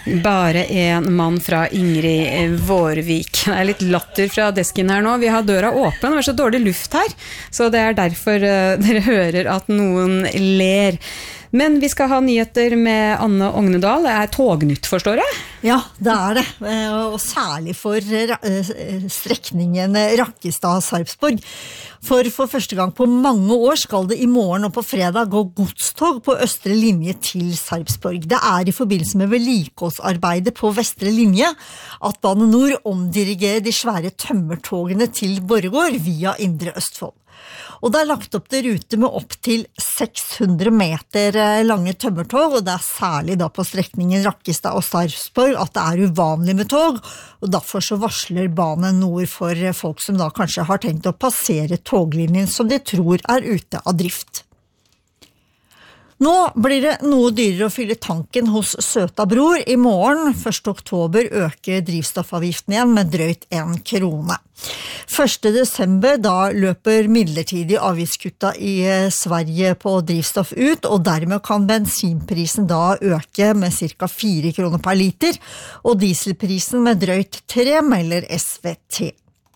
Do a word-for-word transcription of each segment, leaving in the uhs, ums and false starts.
Bare en mann fra Ingrid Vårvik. Det er litt latter fra desken her nå. Vi har døra åpen, det er så dårlig luft her, så det er derfor uh, dere hører at noen ler. Men vi skal ha nyheter med Anne Ognedal. Det er tognytt, forstår jeg? Ja, det er det. Og særlig for strekningen Rakkestad-Sarpsborg. For for første gang på mange år skal det i morgen og på fredag gå godstog på østre linje til Sarpsborg. Det er i forbindelse med vedlikeholdsarbeidet på vestre linje at Bane Nor omdirigerer de svære tømmertogene til Borregaard via Indre Østfold. Og det er lagt opp til rute med opp til seks hundre meter lange tømmertog, og det er særlig da på strekningen Rakkestad og Sarpsborg at det er uvanlig med tog, og derfor så varsler Bane Nor for folk som da kanskje har tenkt å passere toglinjen som de tror er ute av drift. Nå blir det noe dyrere å fylle tanken hos Søta Bror. I morgen, første oktober, øker drivstoffavgiften igjen med drøyt en krone. første desember, da løper midlertidig avgiftskutta i Sverige på drivstoff ut, og dermed kan bensinprisen da øke med cirka fire kroner per liter, og dieselprisen med drøyt tre, melder S V T.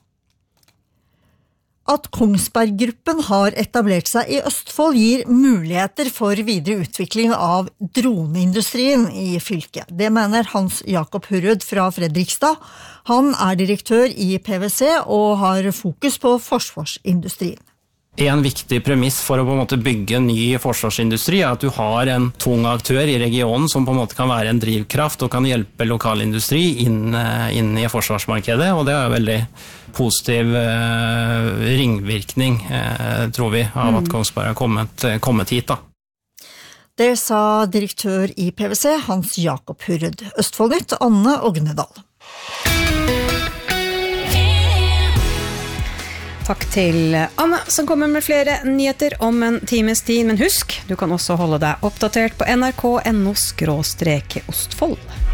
At Kongsberg Gruppen har etablert seg i Østfold gir muligheter for videre utvikling av droneindustrien i fylket. Det mener Hans Jakob Hurrud fra Fredrikstad. Han er direktør i P V C og har fokus på forsvarsindustrien. En viktig premiss for å på en måte bygge en ny forsvarsindustri er at du har en tung aktør i regionen som på en måte kan være en drivkraft og kan hjelpe lokalindustri inn, inn i forsvarsmarkedet, og det er en veldig positiv eh, ringvirkning, eh, tror vi, av at Kongsberg har kommet, kommet hit da. Det sa direktør i P V C, Hans Jakob Hurrud. Østfoldnytt, Anne Ognedal. Takk til Anne, som kommer med flere nyheter om en times tid. Men husk, du kan også holde deg oppdatert på N R K punktum no skråstrek Ostfold.